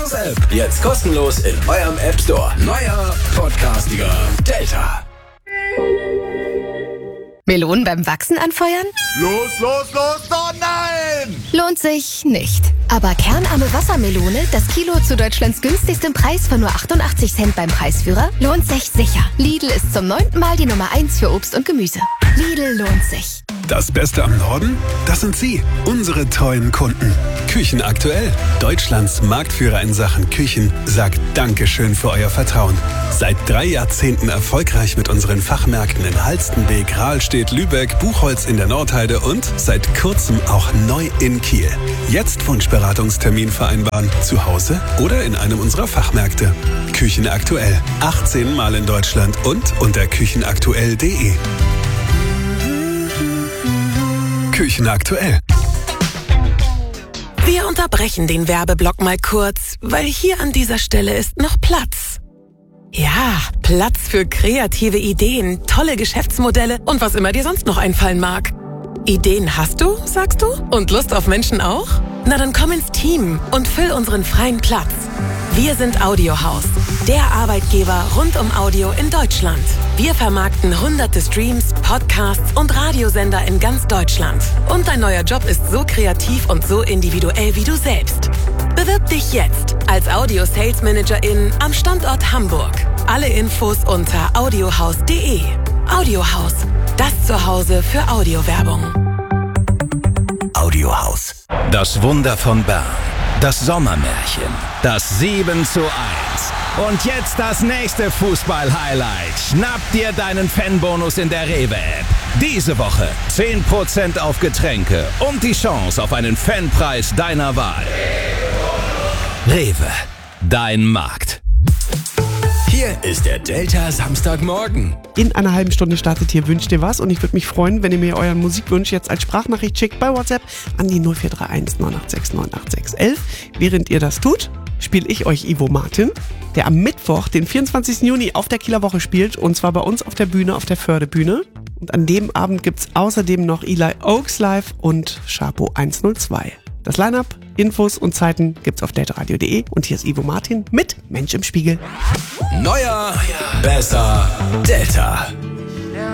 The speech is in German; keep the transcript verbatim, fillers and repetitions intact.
Plus App. Jetzt kostenlos in eurem App Store. Neuer Podcastiger Delta. Melonen beim Wachsen anfeuern? Los, los, los, oh nein! Lohnt sich nicht. Aber kernarme Wassermelone, das Kilo zu Deutschlands günstigstem Preis von nur achtundachtzig Cent beim Preisführer, lohnt sich sicher. Lidl ist zum neunten Mal die Nummer eins für Obst und Gemüse. Lidl lohnt sich. Das Beste am Norden? Das sind Sie, unsere treuen Kunden. Küchen aktuell. Deutschlands Marktführer in Sachen Küchen sagt Dankeschön für euer Vertrauen. Seit drei Jahrzehnten erfolgreich mit unseren Fachmärkten in Halstenbek, Rahlstedt, Lübeck, Buchholz in der Nordheide und seit kurzem auch neu in Kiel. Jetzt Wunschberatungstermin vereinbaren, zu Hause oder in einem unserer Fachmärkte. Küchen aktuell. achtzehn Mal in Deutschland und unter küchenaktuell punkt de. Küchen aktuell. Wir unterbrechen den Werbeblock mal kurz, weil hier an dieser Stelle ist noch Platz. Ja, Platz für kreative Ideen, tolle Geschäftsmodelle und was immer dir sonst noch einfallen mag. Ideen hast du, sagst du? Und Lust auf Menschen auch? Na dann komm ins Team und füll unseren freien Platz. Wir sind Audiohaus, der Arbeitgeber rund um Audio in Deutschland. Wir vermarkten hunderte Streams, Podcasts und Radiosender in ganz Deutschland. Und dein neuer Job ist so kreativ und so individuell wie du selbst. Bewirb dich jetzt als Audio-Sales-Managerin am Standort Hamburg. Alle Infos unter audiohaus punkt de. Audiohaus, das Zuhause für Audiowerbung. Audiohaus. Das Wunder von Bern. Das Sommermärchen. Das sieben zu eins. Und jetzt das nächste Fußball-Highlight. Schnapp dir deinen Fanbonus in der Rewe-App. Diese Woche zehn Prozent auf Getränke und die Chance auf einen Fanpreis deiner Wahl. Rewe, dein Markt. Hier ist der Delta Samstagmorgen. In einer halben Stunde startet hier Wünsch dir was und ich würde mich freuen, wenn ihr mir euren Musikwunsch jetzt als Sprachnachricht schickt bei WhatsApp an die null vier drei eins neun acht sechs neun acht sechs eins eins. Während ihr das tut, spiele ich euch Ivo Martin, der am Mittwoch, den vierundzwanzigsten Juni auf der Kieler Woche spielt und zwar bei uns auf der Bühne, auf der Fördebühne. Und an dem Abend gibt's außerdem noch Eli Oaks live und Sharpo hundertzwei. Das Line-Up, Infos und Zeiten gibt's auf deltaradio punkt de und hier ist Ivo Martin mit Mensch im Spiegel. Neuer, besser, Delta.